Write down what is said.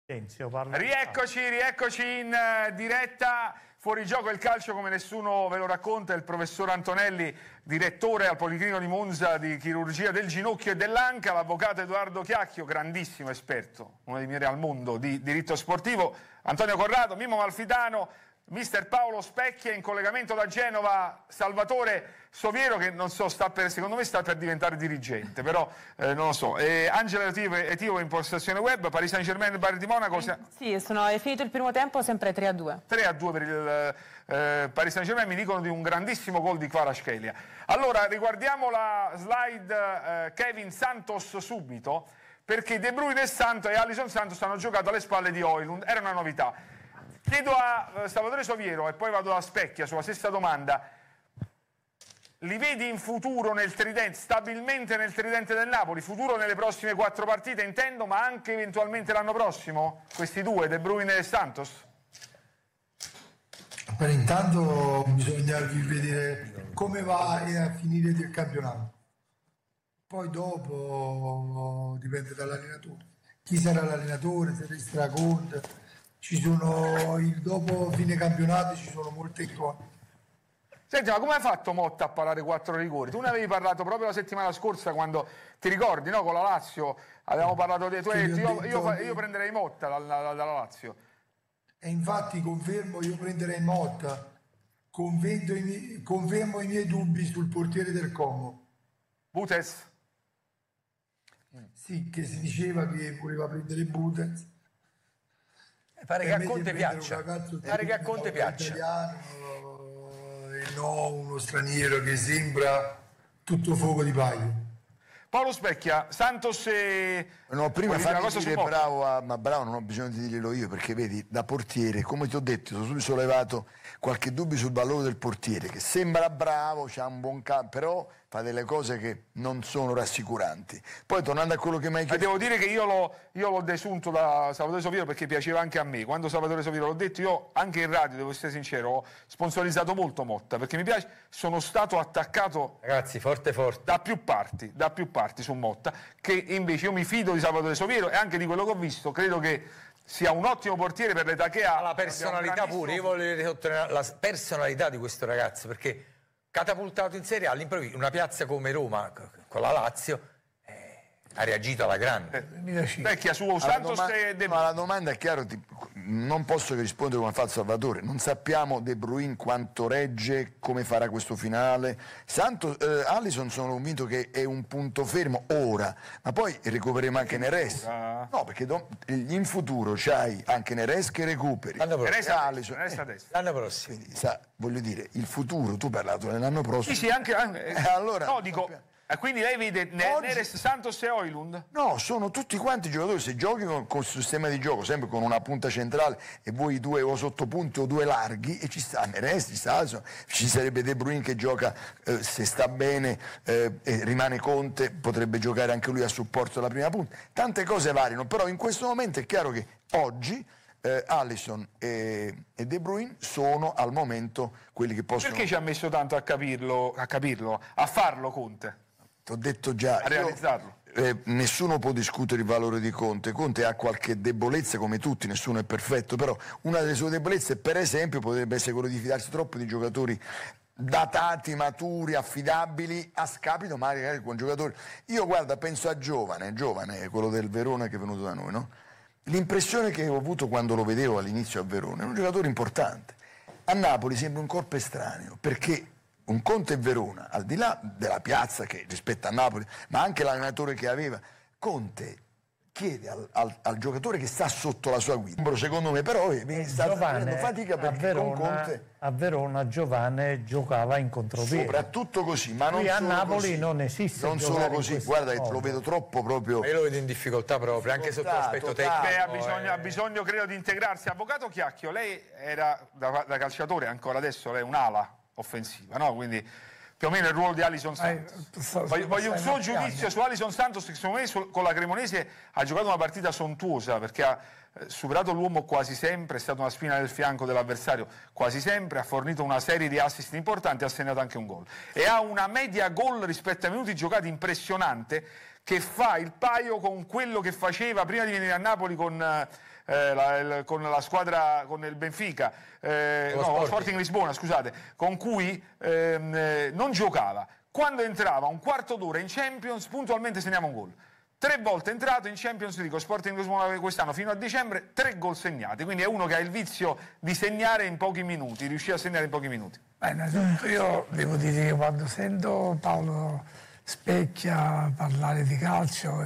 Rieccoci in diretta. Fuori gioco il calcio come nessuno ve lo racconta. Il professor Antonelli, direttore al Policlinico di Monza di chirurgia del ginocchio e dell'anca, l'avvocato Edoardo Chiacchio, grandissimo esperto, uno dei migliori al mondo di diritto sportivo, Antonio Corrado, Mimmo Malfitano, mister Paolo Specchia, in collegamento da Genova Salvatore Soviero, che non so, secondo me sta per diventare dirigente, però non lo so. Angela Etivo in postazione web, Paris Saint-Germain, Bayern di Monaco. Sì, è finito il primo tempo sempre 3-2. 3-2 per il Paris Saint-Germain, mi dicono di un grandissimo gol di Kvaratskhelia. Allora, riguardiamo la slide Kevin Santos subito, perché De Bruyne e Alisson Santos hanno giocato alle spalle di Højlund, era una novità. Chiedo a Salvatore Soviero e poi vado a Specchia sulla stessa domanda. Li vedi in futuro nel tridente, stabilmente nel tridente del Napoli? Futuro nelle prossime 4 partite intendo, ma anche eventualmente l'anno prossimo? Questi due, De Bruyne e Santos? Per intanto bisogna vedere come va a finire il campionato. Poi dopo dipende dall'allenatore. Chi sarà l'allenatore, se resterà Conte. Dopo fine campionato ci sono molte cose. Senti, ma come hai fatto Motta a parare 4 rigori? Tu ne avevi parlato proprio la settimana scorsa quando, ti ricordi, no? Con la Lazio avevamo parlato dei tuoi... Io prenderei Motta dalla Lazio. E infatti confermo, io prenderei Motta. Confermo i miei dubbi sul portiere del Como. Butes? Sì, che si diceva che voleva prendere Butes. Pare che a Conte piaccia. Pare che a Conte piaccia. Italiano, e no uno straniero che sembra tutto fuoco di paio. Paolo Specchia, Santos e... No, prima fammi dire bravo, ma bravo non ho bisogno di dirglielo io, perché vedi, da portiere, come ti ho detto, ho subito sollevato qualche dubbio sul valore del portiere, che sembra bravo, c'ha un buon campo, però fa delle cose che non sono rassicuranti. Poi tornando a quello che mi hai chiesto... Devo dire che io l'ho desunto da Salvatore Soviero perché piaceva anche a me. Quando Salvatore Soviero l'ho detto, io anche in radio, devo essere sincero, ho sponsorizzato molto Motta, perché mi piace, sono stato attaccato... Ragazzi, forte. Da più parti su Motta, che invece io mi fido di Salvatore Soviero e anche di quello che ho visto, credo che sia un ottimo portiere per l'età che ha. La personalità pure, io voglio sottolineare la personalità di questo ragazzo, perché catapultato in Serie A all'improvviso, una piazza come Roma con la Lazio, ha reagito alla grande. Vecchia su Santos e De Bruyne. Ma la domanda è chiaro, non posso che rispondere come ha fatto Salvatore, non sappiamo De Bruyne quanto regge, come farà questo finale. Alisson sono convinto che è un punto fermo ora, ma poi recupereremo anche Neres. No, perché in futuro c'hai anche Neres che recuperi. L'anno prossimo. L'anno prossimo. Quindi, voglio dire, il futuro, tu hai parlato dell'anno prossimo. Sì, anche allora, no, dico... Quindi lei vede Neres, Santos e Højlund? No, sono tutti quanti giocatori, se giochi con il sistema di gioco, sempre con una punta centrale e voi 2 o sottopunti o 2 larghi, e ci sta Neres, ci sarebbe De Bruyne che gioca, se sta bene, e rimane Conte, potrebbe giocare anche lui a supporto della prima punta. Tante cose variano, però in questo momento è chiaro che oggi Alisson e De Bruyne sono al momento quelli che possono... Perché ci ha messo tanto a farlo Conte? Ti ho detto già, a realizzarlo. Nessuno può discutere il valore di Conte. Conte ha qualche debolezza come tutti, nessuno è perfetto, però una delle sue debolezze per esempio potrebbe essere quello di fidarsi troppo di giocatori datati, maturi, affidabili, a scapito magari di un giocatore. Io guarda, penso a Giovane, quello del Verona che è venuto da noi, no? L'impressione che ho avuto quando lo vedevo all'inizio a Verona è un giocatore importante. A Napoli sembra un corpo estraneo, perché un Conte e Verona, al di là della piazza che rispetto a Napoli, ma anche l'allenatore che aveva, Conte chiede al giocatore che sta sotto la sua guida. Secondo me però sta facendo fatica perché con Conte... A Verona Giovane giocava in contropiede. Soprattutto così, ma non qui a solo Napoli così. Non esiste. Non solo così, guarda che lo vedo troppo proprio... Io lo vedo in difficoltà proprio, anche sotto l'aspetto tecnico. Ha bisogno credo di integrarsi. Avvocato Chiacchio, lei era da calciatore, ancora adesso lei è un'ala offensiva, no? Quindi più o meno il ruolo di Alisson Santos. Voglio un suo giudizio su Alisson Santos, che secondo me con la Cremonese ha giocato una partita sontuosa, perché ha superato l'uomo quasi sempre, è stata una spina del fianco dell'avversario quasi sempre, ha fornito una serie di assist importanti, ha segnato anche un gol e ha una media gol rispetto ai minuti giocati impressionante, che fa il paio con quello che faceva prima di venire a Napoli con la squadra, con il Benfica, no, Sporting Lisbona, scusate, con cui non giocava. Quando entrava un quarto d'ora in Champions, puntualmente segnava un gol. 3 volte entrato in Champions League, Sporting Lisbona quest'anno fino a dicembre, 3 gol segnati, quindi è uno che ha il vizio di segnare in pochi minuti, riuscire a segnare in pochi minuti. Innanzitutto io devo dire che quando sento Paolo Specchia parlare di calcio